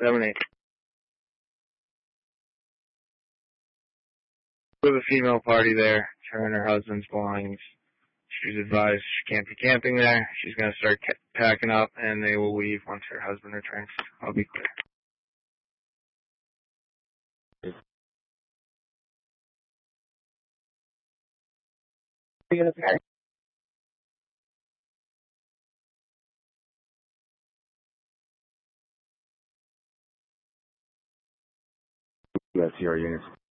7-8. We have a female party there. Her and her husband's belongings. She's advised she can't be camping there. She's going to start packing up, and they will leave once her husband returns. I'll be clear. Yes, your units.